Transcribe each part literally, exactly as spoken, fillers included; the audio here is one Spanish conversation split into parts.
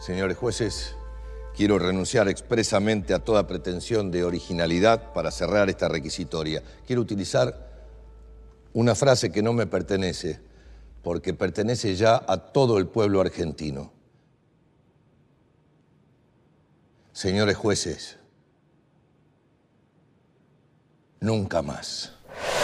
Señores jueces, quiero renunciar expresamente a toda pretensión de originalidad para cerrar esta requisitoria. Quiero utilizar una frase que no me pertenece, porque pertenece ya a todo el pueblo argentino. Señores jueces, nunca más.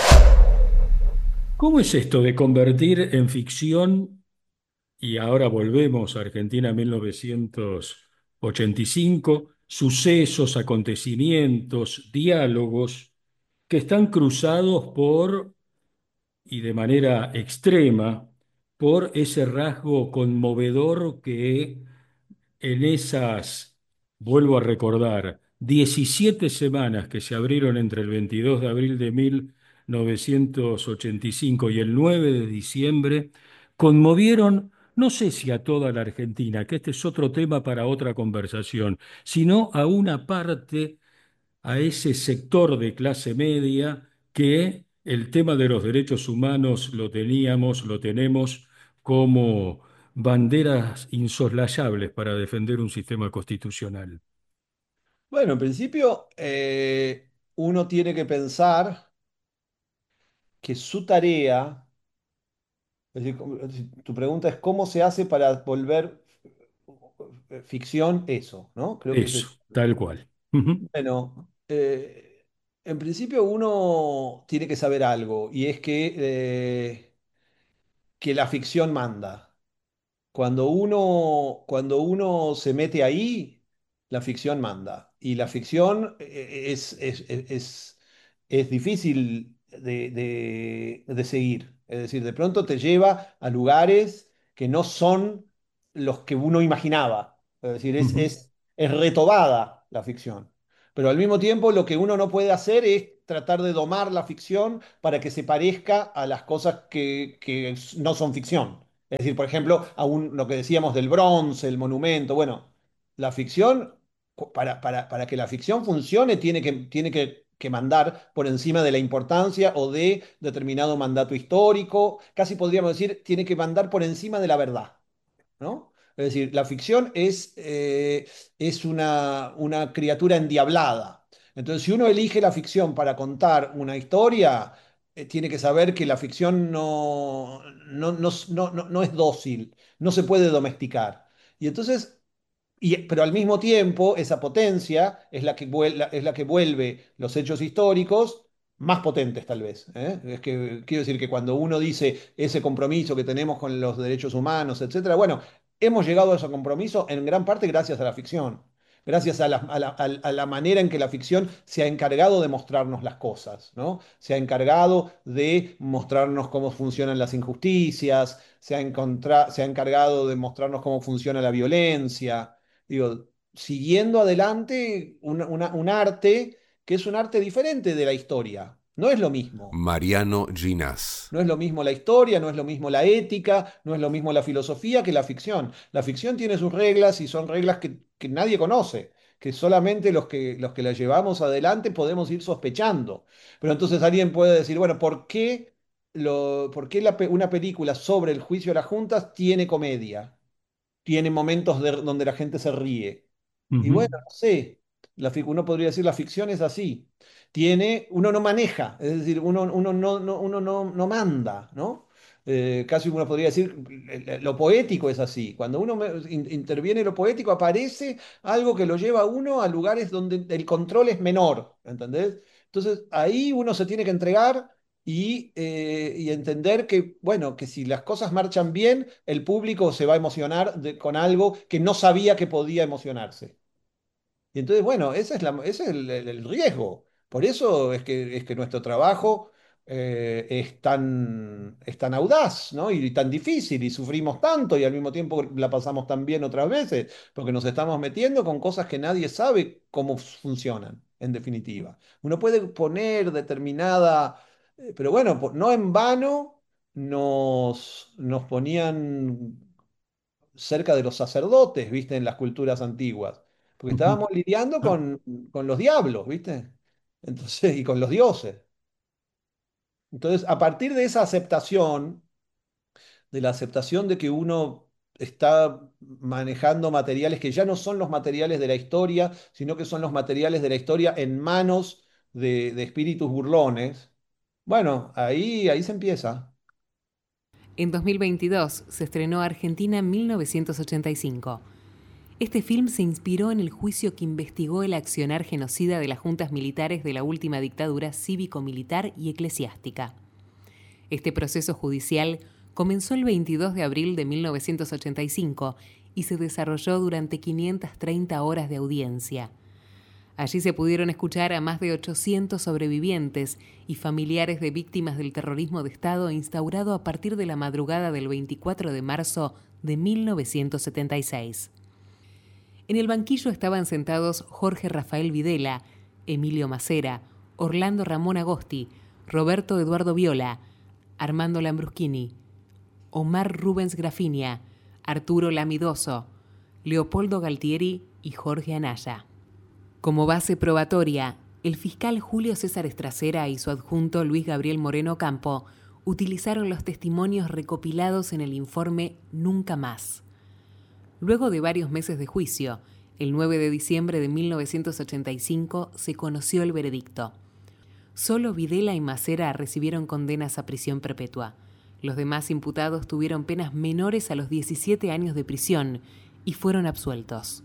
¿Cómo es esto de convertir en ficción, y ahora volvemos a Argentina mil novecientos ochenta y cinco, sucesos, acontecimientos, diálogos que están cruzados por, y de manera extrema, por ese rasgo conmovedor que en esas, vuelvo a recordar, diecisiete semanas que se abrieron entre el veintidós de abril de mil novecientos ochenta y cinco y el nueve de diciembre, conmovieron, no sé si a toda la Argentina, que este es otro tema para otra conversación, sino a una parte, a ese sector de clase media que el tema de los derechos humanos lo teníamos, lo tenemos como banderas insoslayables para defender un sistema constitucional. Bueno, en principio, eh, uno tiene que pensar que su tarea, es decir, como- es decir, tu pregunta es cómo se hace para volver eh, ficción eso, ¿no? Creo que ese Eso, es. tal cual. Ujú, Bueno, eh, en principio uno tiene que saber algo, y es que, eh, que la ficción manda. Cuando uno, cuando uno se mete ahí, la ficción manda. Y la ficción eh, es, es, es, es- es difícil de, de- de seguir. Es decir, de pronto te lleva a lugares que no son los que uno imaginaba. Es decir, es, ujú, es, es retobada la ficción. Pero al mismo tiempo lo que uno no puede hacer es tratar de domar la ficción para que se parezca a las cosas que, que no son ficción. Es decir, por ejemplo, aún lo que decíamos del bronce, el monumento. Bueno, la ficción, para, para, para que la ficción funcione, tiene que, tiene que, que mandar por encima de la importancia o de determinado mandato histórico. Casi podríamos decir, tiene que mandar por encima de la verdad, ¿no? Es decir, la ficción es, eh, es una, una criatura endiablada. Entonces, si uno elige la ficción para contar una historia, eh, tiene que saber que la ficción no, no, no, no, no- no es dócil, no se puede domesticar. Y entonces, y- pero al mismo tiempo, esa potencia es la que, vuel- la- es la que vuelve los hechos históricos más potentes, tal vez. ¿Eh? Es que quiero decir que cuando uno dice ese compromiso que tenemos con los derechos humanos, etcétera, bueno, hemos llegado a ese compromiso en gran parte gracias a la ficción, gracias a la, a la- a la- a la manera en que la ficción se ha encargado de mostrarnos las cosas, ¿no? Se ha encargado de mostrarnos cómo funcionan las injusticias, se ha, encontra- se ha encargado de mostrarnos cómo funciona la violencia. Digo, siguiendo adelante una- una- un arte que es un arte diferente de la historia. No es lo mismo. Mariano Ginás. No es lo mismo la historia, no es lo mismo la ética, no es lo mismo la filosofía que la ficción. La ficción tiene sus reglas y son reglas que, que nadie conoce, que solamente los que, los que las llevamos adelante podemos ir sospechando. Pero entonces alguien puede decir, bueno, ¿por qué, lo, por qué la pe- una película sobre el juicio de las juntas tiene comedia? Tiene momentos de- donde la gente se ríe. Y ujú, bueno, no sé, la, fic- uno podría decir la ficción es así. Tiene, uno no maneja, es decir, uno, uno no, no- uno no, no manda, ¿no? Eh, casi uno podría decir, eh, lo poético es así. Cuando uno me- in- interviene lo poético, aparece algo que lo lleva a uno a lugares donde el control es menor, ¿entendés? Entonces ahí uno se tiene que entregar y, eh, y entender que, bueno, que si las cosas marchan bien, el público se va a emocionar de- con algo que no sabía que podía emocionarse. Y entonces, bueno, ese es, la- ese es el, el- el riesgo. Por eso es que, es que nuestro trabajo eh, es tan, es tan audaz, ¿no? Y tan difícil, y sufrimos tanto, y al mismo tiempo la pasamos tan bien otras veces, porque nos estamos metiendo con cosas que nadie sabe cómo funcionan, en definitiva. Uno puede poner determinada, eh, pero bueno, po- no en vano nos, nos ponían cerca de los sacerdotes, ¿viste? En las culturas antiguas, porque ujú. estábamos lidiando Ah, con, con los diablos, ¿viste? Entonces, y con los dioses. Entonces, a partir de esa aceptación, de la aceptación de que uno está manejando materiales que ya no son los materiales de la historia, sino que son los materiales de la historia en manos de, de espíritus burlones. Bueno, ahí, ahí se empieza. En dos mil veintidós se estrenó Argentina mil novecientos ochenta y cinco. Este film se inspiró en el juicio que investigó el accionar genocida de las juntas militares de la última dictadura cívico-militar y eclesiástica. Este proceso judicial comenzó el veintidós de abril de mil novecientos ochenta y cinco y se desarrolló durante quinientas treinta horas de audiencia. Allí se pudieron escuchar a más de ochocientos sobrevivientes y familiares de víctimas del terrorismo de Estado instaurado a partir de la madrugada del veinticuatro de marzo de mil novecientos setenta y seis. En el banquillo estaban sentados Jorge Rafael Videla, Emilio Macera, Orlando Ramón Agosti, Roberto Eduardo Viola, Armando Lambruschini, Omar Rubens Grafinia, Arturo Lamidoso, Leopoldo Galtieri y Jorge Anaya. Como base probatoria, el fiscal Julio César Estracera y su adjunto Luis Gabriel Moreno Campo utilizaron los testimonios recopilados en el informe Nunca Más. Luego de varios meses de juicio, el nueve de diciembre de mil novecientos ochenta y cinco se conoció el veredicto. Solo Videla y Macera recibieron condenas a prisión perpetua. Los demás imputados tuvieron penas menores a los diecisiete años de prisión y fueron absueltos.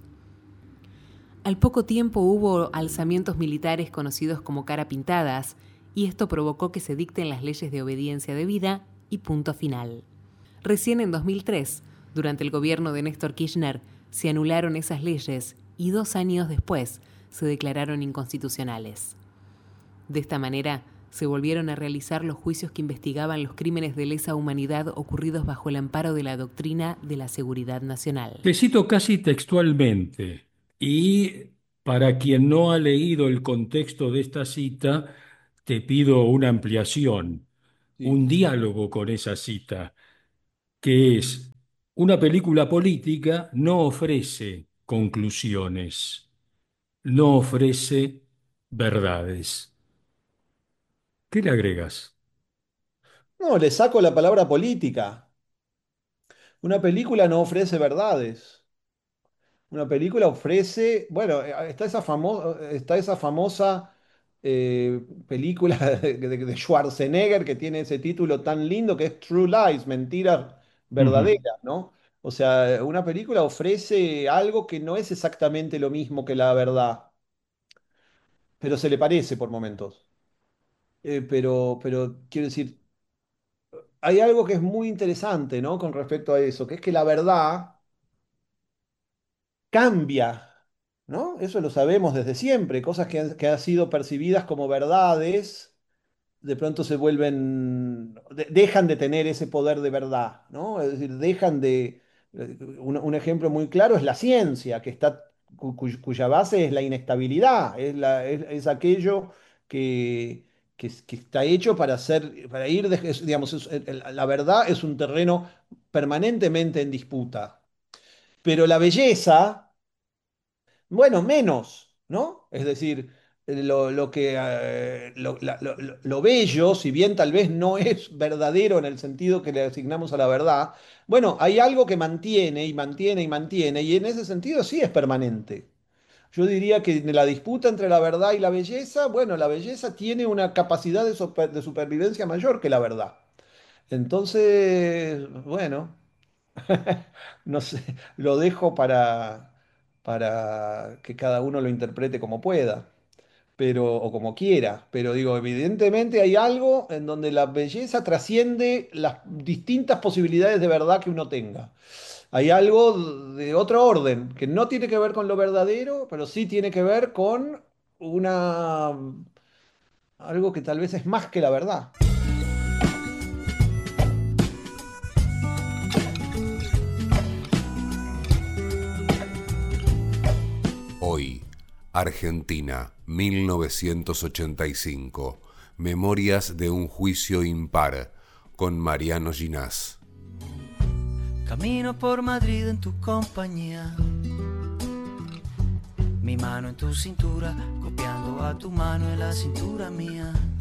Al poco tiempo hubo alzamientos militares conocidos como cara pintadas, y esto provocó que se dicten las leyes de obediencia debida y punto final. Recién en dos mil tres, durante el gobierno de Néstor Kirchner, se anularon esas leyes y dos años después se declararon inconstitucionales. De esta manera, se volvieron a realizar los juicios que investigaban los crímenes de lesa humanidad ocurridos bajo el amparo de la doctrina de la seguridad nacional. Te cito casi textualmente, y para quien no ha leído el contexto de esta cita, te pido una ampliación, Sí. un diálogo con esa cita, que es: una película política no ofrece conclusiones, no ofrece verdades. ¿Qué le agregas? No, le saco la palabra política. Una película no ofrece verdades. Una película ofrece, bueno, eh, está esa, famo- está esa famosa eh, película de, de- de Schwarzenegger que tiene ese título tan lindo que es True Lies, mentiras Ujú. verdaderas, ¿no? O sea, una película ofrece algo que no es exactamente lo mismo que la verdad, pero se le parece por momentos. Eh, pero, pero quiero decir, hay algo que es muy interesante, ¿no? Con respecto a eso, que es que la verdad cambia, ¿no? Eso lo sabemos desde siempre. Cosas que han, que han sido percibidas como verdades, de pronto se vuelven, de- dejan de tener ese poder de verdad, ¿no? Es decir, dejan de... eh, Un, un ejemplo muy claro es la ciencia, que está, cu- cuy- cuya base es la inestabilidad, es, la- es- es aquello que, que, es- que está hecho para hacer, para ir, de- es, digamos, es- el- la verdad es un terreno permanentemente en disputa. Pero la belleza bueno, menos, ¿no? Es decir, eh, lo, lo que, eh, lo, la- lo- lo- lo bello, si bien tal vez no es verdadero en el sentido que le asignamos a la verdad, bueno, hay algo que mantiene y mantiene y mantiene, y en ese sentido sí es permanente. Yo diría que en la disputa entre la verdad y la belleza, bueno, la belleza tiene una capacidad de, super- de supervivencia mayor que la verdad. Entonces, bueno. No sé, lo dejo para, para que cada uno lo interprete como pueda, pero, o como quiera. Pero digo, evidentemente hay algo en donde la belleza trasciende las distintas posibilidades de verdad que uno tenga. Hay algo de otro orden, que no tiene que ver con lo verdadero, pero sí tiene que ver con una, algo que tal vez es más que la verdad. Hoy, Argentina, mil novecientos ochenta y cinco. Memorias de un juicio impar, con Mariano Ginás. Camino por Madrid en tu compañía, mi mano en tu cintura, copiando a tu mano en la cintura mía.